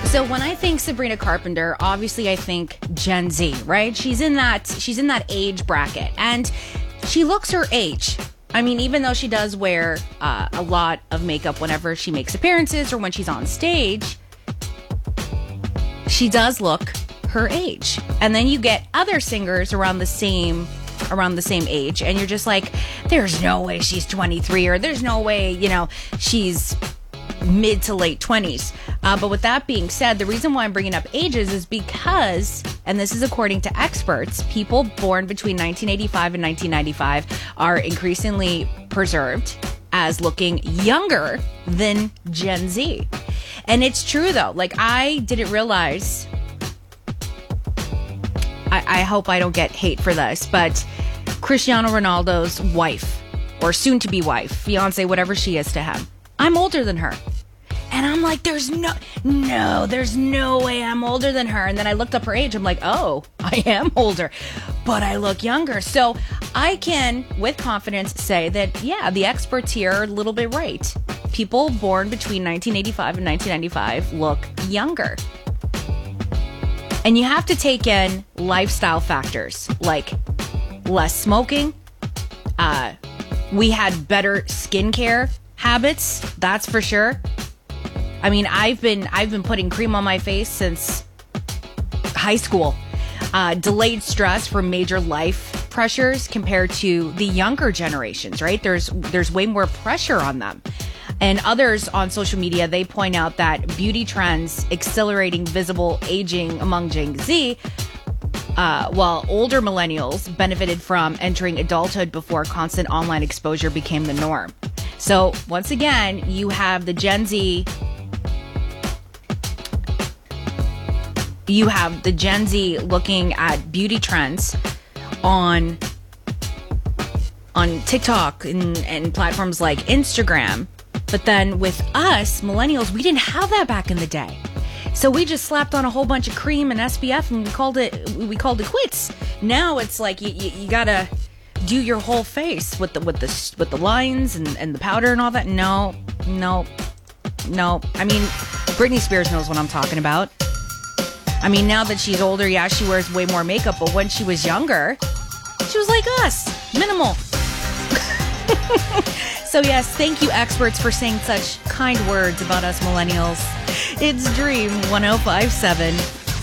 So when I think Sabrina Carpenter, obviously I think Gen Z, right? She's in that age bracket, and she looks her age. I mean, even though she does wear a lot of makeup whenever she makes appearances or when she's on stage, she does look her age. And then you get other singers around the same age, and you're just like, there's no way she's 23, or there's no way, she's mid to late 20s. But with that being said, the reason why I'm bringing up ages is because, and this is according to experts, people born between 1985 and 1995 are increasingly preserved as looking younger than Gen Z. And it's true though. Like, I didn't realize, I hope I don't get hate for this, but Cristiano Ronaldo's wife, or soon to be wife, fiance, whatever she is to him, I'm older than her. And I'm like, there's no way I'm older than her. And then I looked up her age. I'm like, oh, I am older, but I look younger. So I can, with confidence, say that, yeah, the experts here are a little bit right. People born between 1985 and 1995 look younger. And you have to take in lifestyle factors like less smoking. We had better skincare habits, that's for sure. I mean, I've been putting cream on my face since high school. Delayed stress from major life pressures compared to the younger generations, right? There's way more pressure on them. And others on social media, they point out that beauty trends accelerating visible aging among Gen Z, while older millennials benefited from entering adulthood before constant online exposure became the norm. So once again, you have the Gen Z. You have the Gen Z looking at beauty trends on TikTok and platforms like Instagram. But then with us, millennials, we didn't have that back in the day. So we just slapped on a whole bunch of cream and SPF and we called it quits. Now it's like you gotta do your whole face with the lines and the powder and all that. No. I mean, Britney Spears knows what I'm talking about. I mean, now that she's older, yeah, she wears way more makeup, but when she was younger, she was like us, minimal. So yes, thank you experts for saying such kind words about us millennials. It's Dream 105.7.